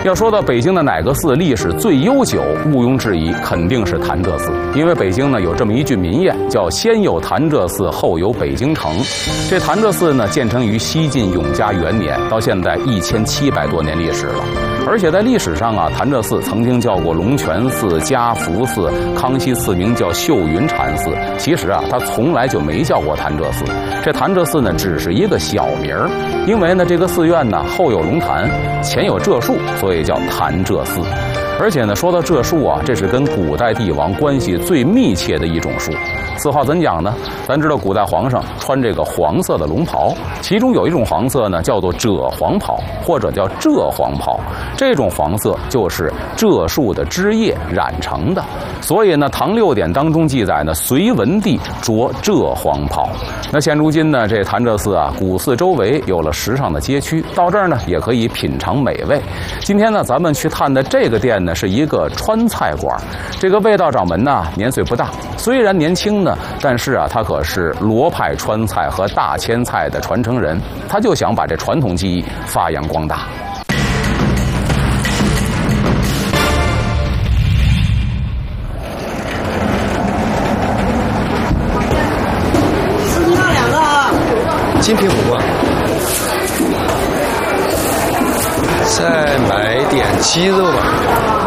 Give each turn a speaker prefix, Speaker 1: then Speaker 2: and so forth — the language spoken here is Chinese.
Speaker 1: 要说到北京的哪个寺历史最悠久，毋庸置疑，肯定是潭柘寺。因为北京呢有这么一句民谚，叫先有潭柘寺，后有北京城。这潭柘寺呢建成于西晋永嘉元年，到现在1700多年历史了。而且在历史上啊，潭柘寺曾经叫过龙泉寺、嘉福寺，康熙赐名叫秀云禅寺。其实啊，它从来就没叫过潭柘寺。这潭柘寺呢，只是一个小名儿，因为呢，这个寺院呢后有龙潭，前有柘树，所以叫潭柘寺。而且呢，说到柘树啊，这是跟古代帝王关系最密切的一种树。此话怎讲呢？咱知道古代皇上穿这个黄色的龙袍，其中有一种黄色呢叫做赭黄袍，或者叫柘黄袍。这种黄色就是柘树的枝叶染成的。所以呢，唐6典当中记载呢，隋文帝着柘黄袍。那现如今呢，这潭柘寺啊，古寺周围有了时尚的街区，到这儿呢也可以品尝美味。今天呢，咱们去探的这个店呢，是一个川菜馆。这个味道掌门呢，年岁不大，虽然年轻呢，但是啊，他可是罗派川菜和大千菜的传承人，他就想把这传统技艺发扬光大。
Speaker 2: 金皮火锅，再买点鸡肉吧。